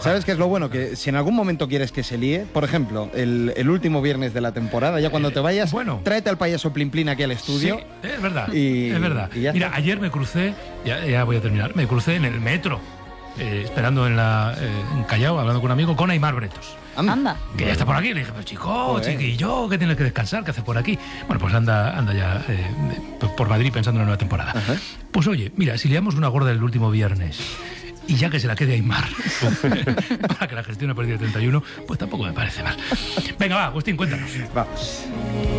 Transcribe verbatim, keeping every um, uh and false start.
¿Sabes qué es lo bueno? Que si en algún momento quieres que se líe, por ejemplo, el, el último viernes de la temporada, ya cuando Eh, te vayas, bueno. tráete al payaso Plin Plin aquí al estudio. Sí, es verdad, Y- es verdad. y ya Mira, está. ayer me crucé, ya, ya voy a terminar, me crucé en el metro, eh, esperando en, la, eh, en Callao, hablando con un amigo, con Aimar Bretos. Anda. Anda. Que ya está por aquí. Le dije, pero chico, Joder. chiquillo, que tienes que descansar, ¿qué haces por aquí? Bueno, pues anda, anda ya eh, por Madrid pensando en la nueva temporada. Ajá. Pues oye, mira, si liamos una gorda el último viernes y ya que se la quede Aimar para que la gestione a partir del treinta y uno, pues tampoco me parece mal. Venga, va, Agustín, cuéntanos. Vamos.